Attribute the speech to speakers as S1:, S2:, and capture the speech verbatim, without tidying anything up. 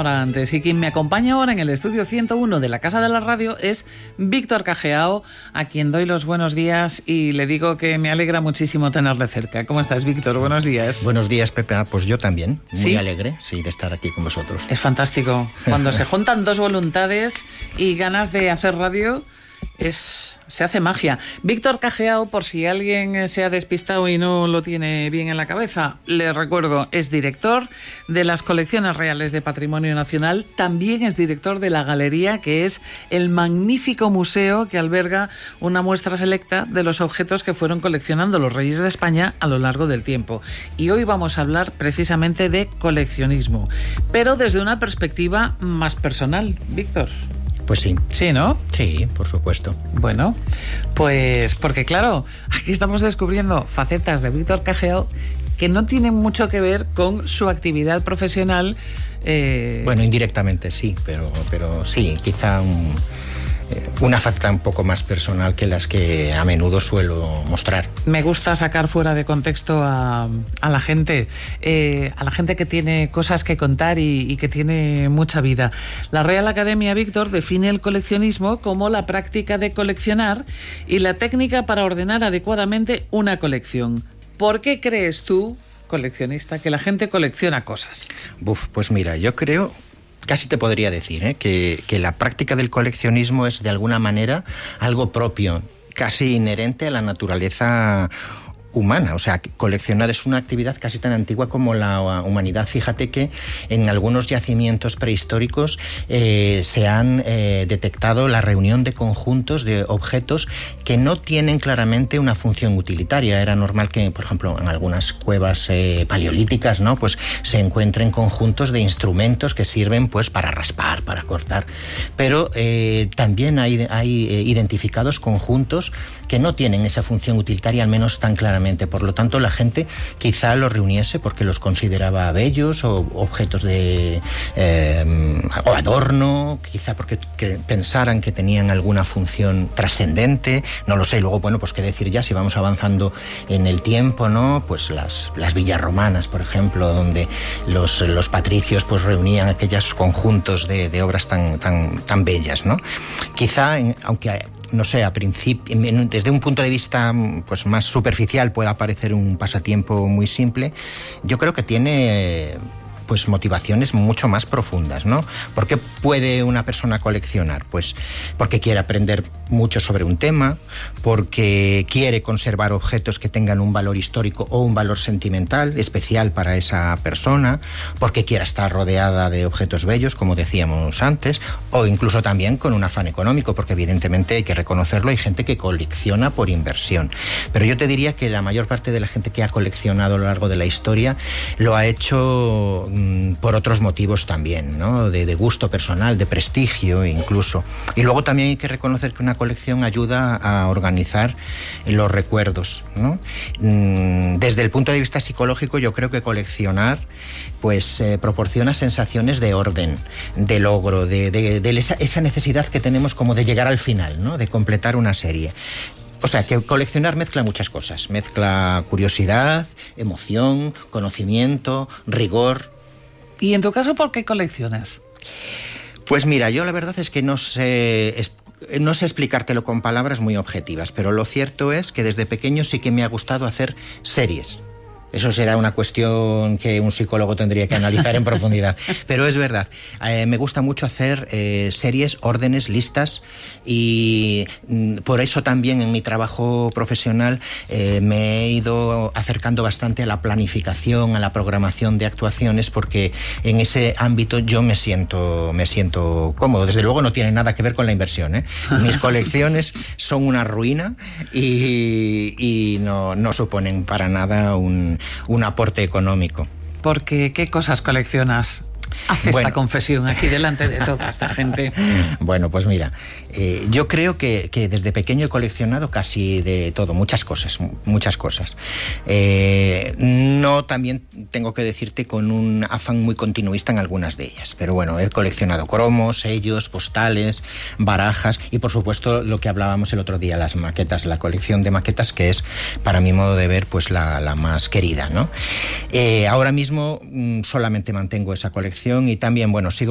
S1: hora antes. Y quien me acompaña ahora en el estudio ciento uno de la Casa de la Radio es Víctor Cajeao, a quien doy los buenos días y le digo que me alegra muchísimo tenerle cerca. ¿Cómo estás, Víctor? Buenos días.
S2: Buenos días, Pepe. Ah, pues yo también, muy
S1: ¿Sí?
S2: alegre sí, de estar aquí con vosotros.
S1: Es fantástico. Cuando se juntan dos voluntades y ganas de hacer radio, es, se hace magia. Víctor Cajeao, por si alguien se ha despistado y no lo tiene bien en la cabeza, le recuerdo, es director de las Colecciones Reales de Patrimonio Nacional, también es director de la Galería, que es el magnífico museo que alberga una muestra selecta de los objetos que fueron coleccionando los reyes de España a lo largo del tiempo. Y hoy vamos a hablar precisamente de coleccionismo, pero desde una perspectiva más personal, Víctor.
S2: Pues sí.
S1: Sí, ¿no?
S2: Sí, por supuesto.
S1: Bueno, pues porque claro, aquí estamos descubriendo facetas de Víctor Cajeao que no tienen mucho que ver con su actividad profesional. Eh...
S2: Bueno, indirectamente sí, pero, pero sí, quizá un, eh, una faceta un poco más personal que las que a menudo suelo mostrar.
S1: Me gusta sacar fuera de contexto a, a la gente, eh, a la gente que tiene cosas que contar y, y que tiene mucha vida. La Real Academia, Víctor, define el coleccionismo como la práctica de coleccionar y la técnica para ordenar adecuadamente una colección. ¿Por qué crees tú, coleccionista, que la gente colecciona cosas?
S2: Buf, pues mira, yo creo... Casi te podría decir ¿eh? que, que la práctica del coleccionismo es de alguna manera algo propio, casi inherente a la naturaleza humana. O sea, coleccionar es una actividad casi tan antigua como la humanidad. Fíjate que en algunos yacimientos prehistóricos eh, se han eh, detectado la reunión de conjuntos de objetos que no tienen claramente una función utilitaria. Era normal que, por ejemplo, en algunas cuevas eh, paleolíticas, ¿no? Pues se encuentren conjuntos de instrumentos que sirven pues para raspar, para cortar. Pero eh, también hay, hay eh, identificados conjuntos que no tienen esa función utilitaria, al menos tan claramente. Por lo tanto, la gente quizá los reuniese porque los consideraba bellos o objetos de eh, o adorno, quizá porque que pensaran que tenían alguna función trascendente, no lo sé. Luego, bueno, pues qué decir ya si vamos avanzando en el tiempo, ¿no? Pues las, las villas romanas, por ejemplo, donde los, los patricios pues reunían aquellos conjuntos de, de obras tan, tan, tan bellas, ¿no? Quizá, en, aunque... no sé, a principio, desde un punto de vista pues más superficial pueda parecer un pasatiempo muy simple, yo creo que tiene pues motivaciones mucho más profundas, ¿no? ¿Por qué puede una persona coleccionar? Pues porque quiere aprender mucho sobre un tema, porque quiere conservar objetos que tengan un valor histórico o un valor sentimental especial para esa persona, porque quiera estar rodeada de objetos bellos, como decíamos antes, o incluso también con un afán económico, porque evidentemente hay que reconocerlo, hay gente que colecciona por inversión. Pero yo te diría que la mayor parte de la gente que ha coleccionado a lo largo de la historia lo ha hecho por otros motivos también, ¿no? De, de gusto personal, de prestigio incluso. Y luego también hay que reconocer que una colección ayuda a organizar los recuerdos, ¿no? Desde el punto de vista psicológico, yo creo que coleccionar pues eh, proporciona sensaciones de orden, de logro, de, de, de esa, esa necesidad que tenemos como de llegar al final, ¿no? De completar una serie. O sea, que coleccionar mezcla muchas cosas. Mezcla curiosidad, emoción, conocimiento, rigor.
S1: ¿Y en tu caso por qué coleccionas?
S2: Pues mira, yo la verdad es que no sé, es, no sé explicártelo con palabras muy objetivas, pero lo cierto es que desde pequeño sí que me ha gustado hacer series. Eso será una cuestión que un psicólogo tendría que analizar en profundidad. Pero es verdad, eh, me gusta mucho hacer eh, series, órdenes, listas, y mm, por eso también en mi trabajo profesional eh, me he ido acercando bastante a la planificación, a la programación de actuaciones, porque en ese ámbito yo me siento, me siento cómodo. Desde luego no tiene nada que ver con la inversión, ¿eh? Mis colecciones son una ruina y, y no, no suponen para nada un... un aporte económico.
S1: Porque, ¿qué cosas coleccionas? Haz esta bueno. confesión aquí delante de toda esta gente.
S2: Bueno, pues mira, eh, yo creo que, que desde pequeño he coleccionado casi de todo, muchas cosas, muchas cosas. Eh, no también tengo que decirte con un afán muy continuista en algunas de ellas, pero bueno, he coleccionado cromos, sellos, postales, barajas y por supuesto lo que hablábamos el otro día, las maquetas, la colección de maquetas, que es para mi modo de ver pues la, la más querida, ¿no? Eh, ahora mismo mm, solamente mantengo esa colección y también, bueno, sigo